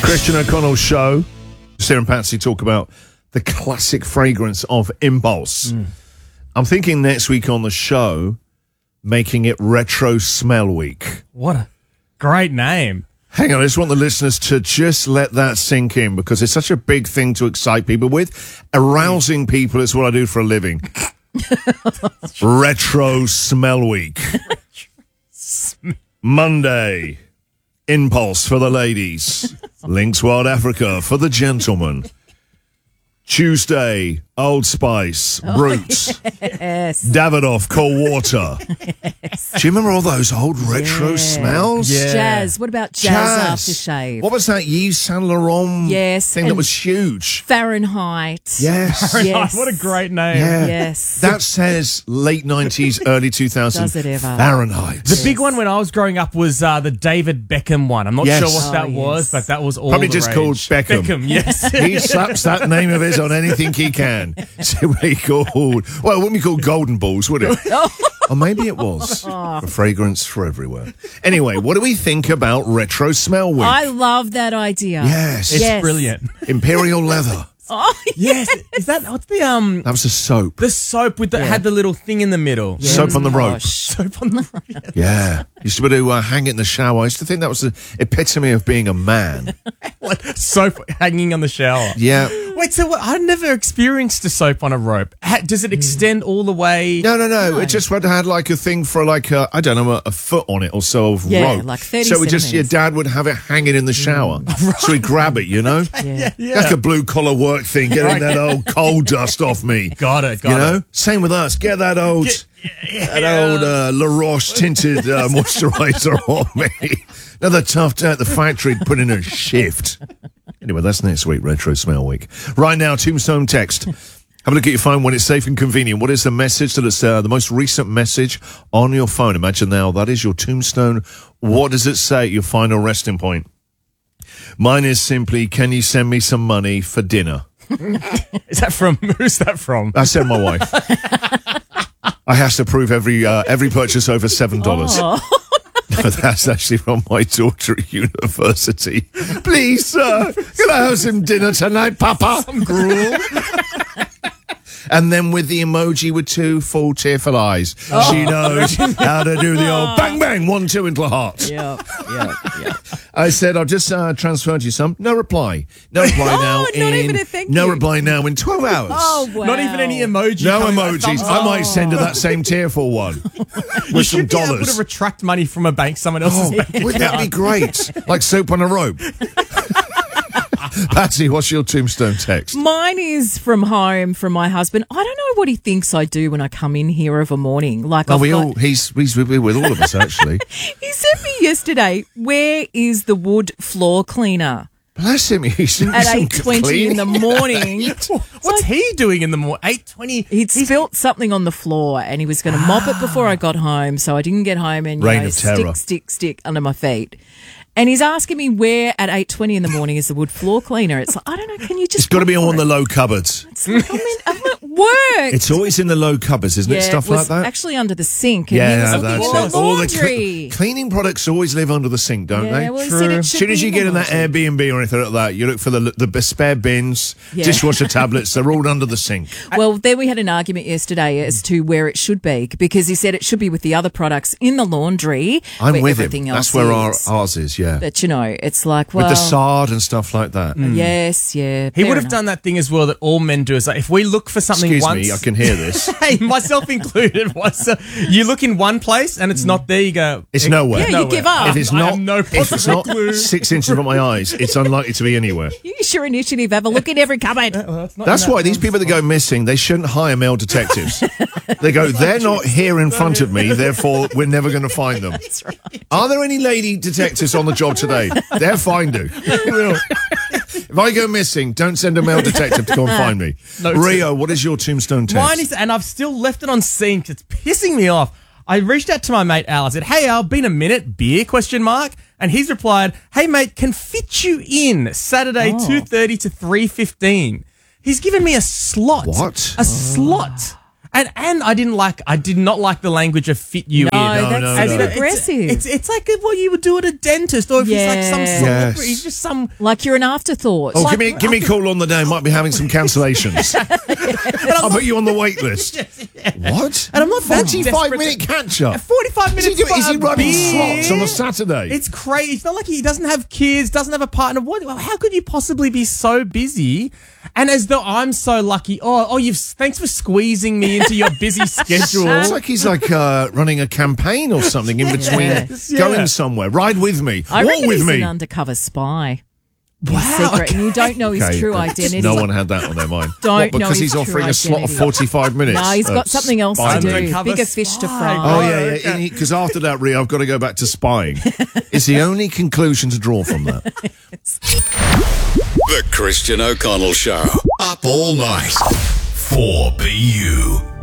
Christian O'Connell Show. Sarah and Patsy talk about the classic fragrance of Impulse. I'm thinking next week on the show, making it Retro Smell Week. What a great name. Hang on, I just want the listeners to just let that sink in because it's such a big thing to excite people with. Arousing people is what I do for a living. Retro Smell Week. Monday, Impulse for the ladies. Lynx Wild Africa for the gentlemen. Tuesday, Old Spice, Brute, Yes. Davidoff, Cold Water. Do you remember all those old retro smells? Yeah. Jazz. What about jazz aftershave? What was that Yves Saint Laurent Yes, thing that and- was huge? Fahrenheit. Yes. Yes. What a great name. Yeah. Yes. That says late 90s, early 2000s. Does it ever? Fahrenheit. The big one when I was growing up was the David Beckham one. I'm not Yes. sure what that Oh, was, yes. but that was all Probably the just rage. called Beckham. Beckham, yes. He slaps that name of his on anything he can. So we called, well, it wouldn't be called Golden Balls, would it? Or maybe it was. A fragrance for everywhere. Anyway, what do we think about Retro Smell Week? I love that idea. Yes. It's Yes. brilliant. Imperial Leather. Oh, Yes. Is that what's the That was a soap. soap with the had the little thing in the middle? Soap on the rope. gosh. Soap on the rope. Yeah. Used to be able to hang it in the shower. I used to think that was the epitome of being a man. What? Soap hanging on the shower. Yeah. Wait, so what? I never experienced a soap on a rope. Does it extend all the way? No. It just had like a thing for like, I don't know, a foot on it or so of Yeah, rope. like 30 So it just, your centimetres. dad would have it hanging in the shower. So he'd grab it, you know? Yeah. Like a blue collar work thing, getting that old coal dust off me. Got it. You know? Same with us. Get that old, La Roche tinted moisturizer on me. Another tough day at the factory, put in a shift. Anyway, that's next week, Retro Smell Week. Right now, Tombstone text. Have a look at your phone when it's safe and convenient. What is the message that is the most recent message on your phone? Imagine now that is your tombstone. What does it say at your final resting point? Mine is simply, can you send me some money for dinner? Is that from? Who's that from? I sent my wife. I have to prove every purchase over $7. No, that's actually from my daughter at university. Please, sir, can I have some dinner tonight, Papa? Some gruel. And then with the emoji with two full tearful eyes. She knows how to do the old bang, bang, 1, 2 into the heart. Yeah. I said, I've just transferred you some. No reply. No reply now. not even a thank No you. reply now in 12 hours. Oh, wow. Not even any emoji. No coming back, emojis. thumbs I up. might send her that same tearful one with You some should be able dollars. to retract money from a bank, someone else's Oh, bank wouldn't that be account. great? Like soap on a rope. Patsy, what's your tombstone text? Mine is from home from my husband. I don't know what he thinks I do when I come in here of a morning. Like Oh, I've he's with all of us, actually. he said me yesterday, where is the wood floor cleaner? Bless him. He's doing At some 8:20 in the cleaning. morning. What's he doing in the morning? 8:20. He'd spilt something on the floor and he was going to mop it before I got home, so I didn't get home and Reign of terror. stick under my feet. And he's asking me where at 8:20 in the morning is the wood floor cleaner. It's like, I don't know, can you just It's got to be look on for the it? low cupboards. I'm at work. It's always in the low cupboards, isn't it? Stuff it was like that. actually under the sink. And he was looking in the All the laundry. cleaning products always live under the sink, don't Yeah, they? well, he said it As should soon as be you get in that laundry. Airbnb or anything like that, you look for the spare bins, Yeah. dishwasher tablets. They're all under the sink. Well, then we had an argument yesterday as to where it should be because he said it should be with the other products in the laundry. I'm where with him. everything else That's where is. ours is. Yeah, But you know, it's like, well, with the sard and stuff like that. yes, yeah. He fair would have enough. done that thing as well that all men do. Is like if we look for something Excuse once, me, I can hear this. hey, myself included. You look in one place and it's not there. You go, It's nowhere. Yeah, you give up. If it's I not, have no if it's possible not clue. 6 inches from my eyes, it's unlikely to be anywhere. Use your initiative. Have a look in every cupboard. That's why these people that go missing, they shouldn't hire male detectives. They go, they're not here in front of me, therefore we're never going to find them. That's right. Are there any lady detectives on the job today? They'll find you. If I go missing, don't send a male detective to go and find me. No, Rio, what is your tombstone text? Mine is, and I've still left it on sync. It's pissing me off. I reached out to my mate Al. I said, "Hey Al, been a minute? Beer?" ? And he's replied, "Hey mate, can fit you in Saturday 2:30 to 3:15." He's given me a slot. What? A slot. And I did not like the language of fit you No, in. that's no, a no. bit aggressive. It's like what you would do at a dentist, or if he's like some Yeah. celebrity, Yes. he's just some. Like you're an afterthought. Oh, give me a call on the day. I might be having some cancellations. I'll put you on the wait list. What? And I'm not that 45-minute catch up. 45 minutes. Is he for a running beer? slots on a Saturday? It's crazy. It's not like he doesn't have kids, doesn't have a partner. How could you possibly be so busy? And as though I'm so lucky. Thanks for squeezing me into your busy schedule. It's like he's running a campaign or something in between Yes, yeah. going somewhere. Ride with me. I Walk reckon with he's me. an undercover spy. In Wow, secret, and you don't know his Okay, true but identity. No one had that on their mind. Don't What, know because his he's offering true a slot of identity. 45 minutes. No, he's got something else to spying. do. Undercover Bigger fish to spy. fry. Oh, yeah. Because after that, Rhea, I've got to go back to spying. It's the only conclusion to draw from that. The Christian O'Connell Show. Up all night. 4BU.